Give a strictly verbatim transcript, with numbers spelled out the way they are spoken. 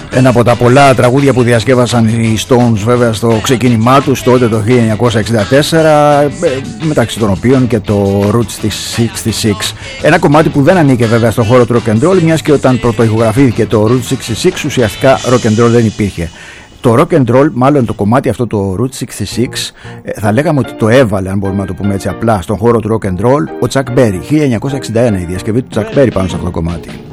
Ένα από τα πολλά τραγούδια που διασκεύασαν οι Stones βέβαια στο ξεκίνημά τους τότε το χίλια εννιακόσια εξήντα τέσσερα, μεταξύ των οποίων και το Route εξήντα έξι. Ένα κομμάτι που δεν ανήκε βέβαια στον χώρο του rock and roll, μιας και όταν πρωτοηχογραφήθηκε το Route εξήντα έξι ουσιαστικά rock and roll δεν υπήρχε. Το rock and roll, μάλλον το κομμάτι αυτό το Route εξήντα έξι, θα λέγαμε ότι το έβαλε, αν μπορούμε να το πούμε έτσι απλά, στον χώρο του rock and roll ο Chuck Berry. χίλια εννιακόσια εξήντα ένα η διασκευή του Chuck Berry πάνω σε αυτό το κομμάτι.